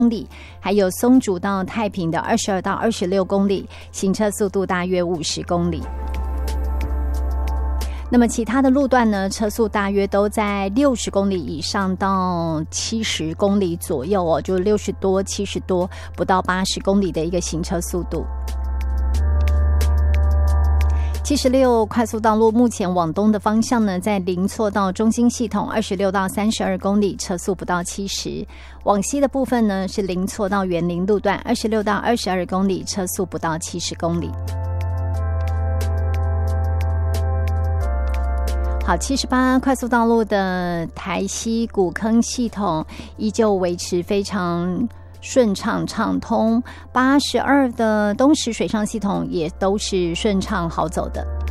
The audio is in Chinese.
里，还有松竹到太平的22到26公里，行车速度大约50公里。那么其他的路段呢，车速大约都在60公里以上到70公里左右哦，就60多、70多，不到80公里的一个行车速度。76快速道路目前往东的方向呢，在林错到中心系统26到32公里，车速不到70。往西的部分呢，是林错到园林路段26到22公里，车速不到70公里。好，78快速道路的台西古坑系统依旧维持非常顺畅畅通，82的东石水上系统也都是顺畅好走的。